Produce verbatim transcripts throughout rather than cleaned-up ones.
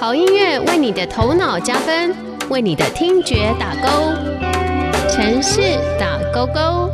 好音乐为你的头脑加分，为你的听觉打勾。城市打勾勾。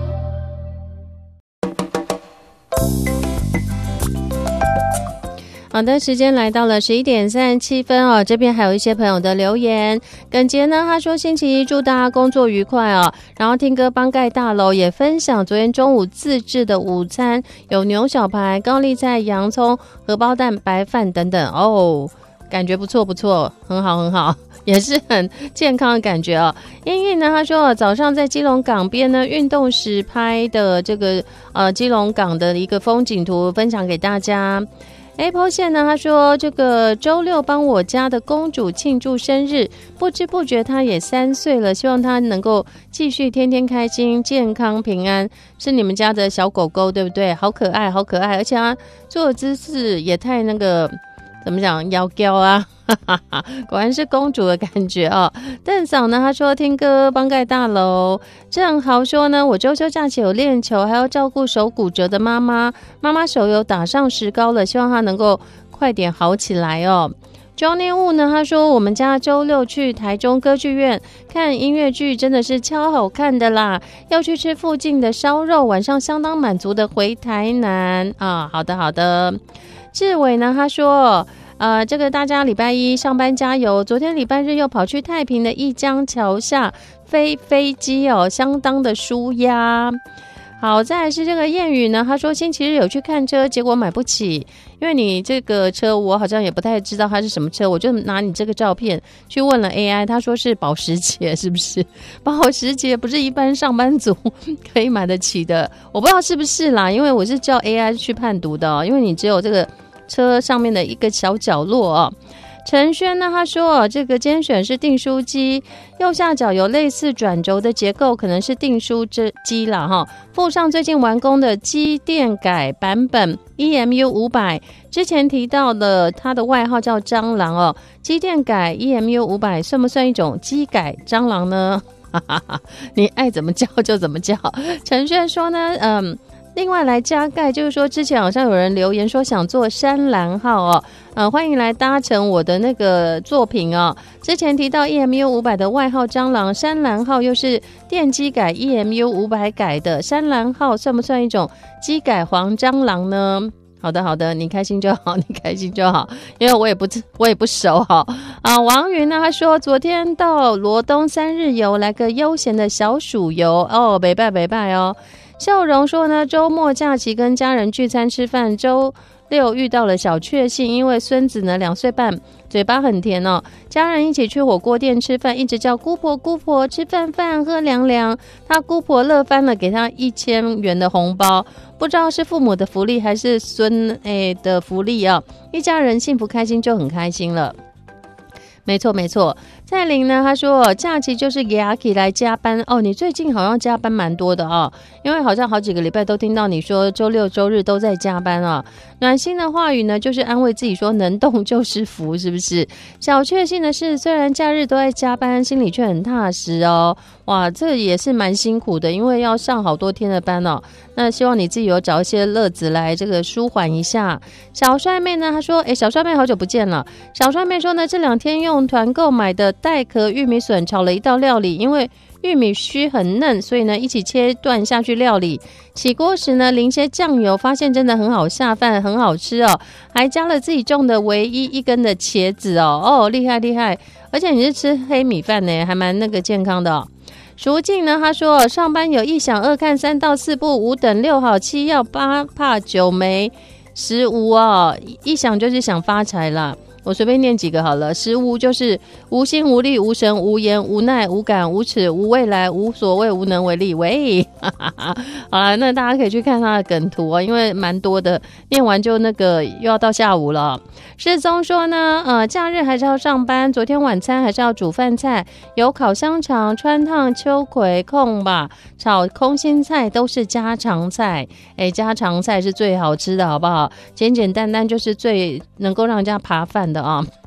好的，时间来到了十一点三十七分哦。这边还有一些朋友的留言，耿杰呢，他说星期一祝大家工作愉快哦。然后听歌帮盖大楼也分享昨天中午自制的午餐，有牛小排、高丽菜、洋葱、荷包蛋、白饭等等哦，感觉不错不错，很好很好，也是很健康的感觉哦。英运呢，他说早上在基隆港边呢运动时拍的这个呃基隆港的一个风景图分享给大家。Apple 线呢，他说这个周六帮我家的公主庆祝生日，不知不觉她也三岁了，希望她能够继续天天开心、健康、平安。是你们家的小狗狗对不对？好可爱，好可爱，而且她做的姿势也太那个怎么讲，妖娇啊！果然是公主的感觉哦。邓嫂呢，她说听歌帮盖大楼。郑豪说呢，我周休假期有练球，还要照顾手骨折的妈妈，妈妈手有打上石膏了，希望她能够快点好起来哦。Johnny Wu 呢，他说我们家周六去台中歌剧院看音乐剧，真的是超好看的啦，要去吃附近的烧肉，晚上相当满足的回台南啊。好的好的。志伟呢，他说呃，这个大家礼拜一上班加油，昨天礼拜日又跑去太平的一江桥下飞飞机哦，相当的舒压。好，再来是这个谚语呢，他说星期日有去看车，结果买不起，因为你这个车我好像也不太知道它是什么车，我就拿你这个照片去问了 A I， 他说是保时捷，是不是？保时捷不是一般上班族可以买得起的，我不知道是不是啦，因为我是叫 A I 去判读的哦，因为你只有这个车上面的一个小角落哦。陈轩呢，他说这个今选是订书机，右下角有类似转轴的结构，可能是订书机啦哈。附上最近完工的机电改版本 E M U 五百，之前提到的它的外号叫蟑螂哦。机电改 E M U 五百算不算一种机改蟑螂呢？你爱怎么叫就怎么叫。陈轩说呢，嗯。另外来加盖，就是说之前好像有人留言说想做山蓝号哦，呃，欢迎来搭乘我的那个作品哦。之前提到 E M U 五百的外号蟑螂，山蓝号又是电机改 E M U 五百改的，山蓝号算不算一种机改黄蟑螂呢？好的好的，你开心就好，你开心就好，因为我也不我也不熟哈啊。王云呢，他说昨天到罗东三日游，来个悠闲的小暑游哦，没拜没拜哦。笑容说呢，周末假期跟家人聚餐吃饭，周六遇到了小确幸，因为孙子呢两岁半，嘴巴很甜哦，家人一起去火锅店吃饭，一直叫姑婆姑婆吃饭饭喝凉凉，他姑婆乐翻了，给他一千元的红包，不知道是父母的福利还是孙诶的福利啊，一家人幸福开心就很开心了。没错没错。蔡玲呢，她说假期就是给阿 K 来加班哦，你最近好像加班蛮多的哦，因为好像好几个礼拜都听到你说周六周日都在加班啊。暖心的话语呢，就是安慰自己说能动就是福，是不是？小确幸的是，虽然假日都在加班，心里却很踏实哦。哇，这也是蛮辛苦的，因为要上好多天的班哦。那希望你自己有找一些乐子来这个舒缓一下。小帅妹呢，她说，哎，小帅妹好久不见了。小帅妹说呢，这两天用团购买的带壳玉米笋炒了一道料理，因为玉米须很嫩，所以呢一起切断下去料理。起锅时呢淋些酱油，发现真的很好下饭，很好吃哦。还加了自己种的唯一一根的茄子哦，哦厉害厉害！而且你是吃黑米饭呢，还蛮那个健康的哦。淑静呢，他说上班有一想二看三到四不五等六好七要八怕九没十无哦，一想就是想发财啦。我随便念几个好了，十无就是无心无力无神无言无奈无感无耻无未来无所谓无能为力喂好啦，那大家可以去看他的梗图哦，因为蛮多的，念完就那个又要到下午了。世宗说呢呃，假日还是要上班，昨天晚餐还是要煮饭菜，有烤香肠川烫秋葵控吧炒空心菜都是家常菜，哎，家常菜是最好吃的好不好？简简单单就是最能够让人家扒饭的啊。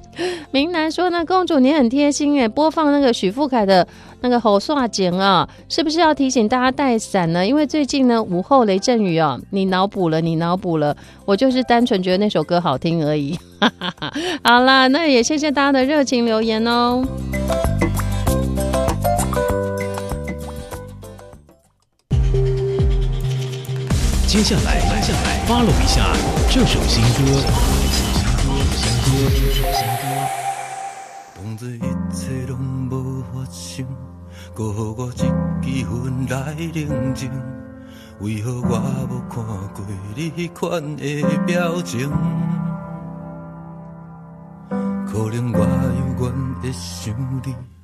明南说呢，公主你很贴心耶，播放那个许富凯的那个吼刷剪啊，是不是要提醒大家带伞呢？因为最近呢午后雷阵雨哦，你脑补了，你脑补了，我就是单纯觉得那首歌好听而已。好啦，那也谢谢大家的热情留言哦。 接下来，接下来 follow 一下这首新歌。 当作一切拢无发生，搁予我一机会来冷静。为何我无看过你款的表情？可能我犹原会想你，